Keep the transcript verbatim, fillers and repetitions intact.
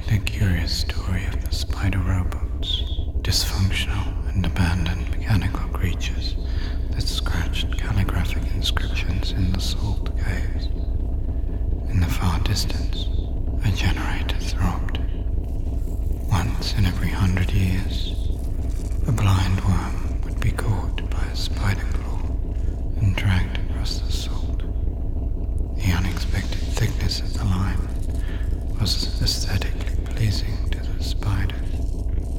a curious story of the spider robots, dysfunctional and abandoned mechanical creatures